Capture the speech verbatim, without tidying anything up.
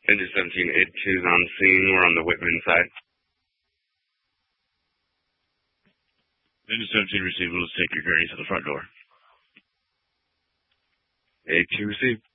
Engine seventeen, eight two's on scene. We're on the Whitman side. Engine seventeen received. We'll just take your gurney to the front door. eight two received.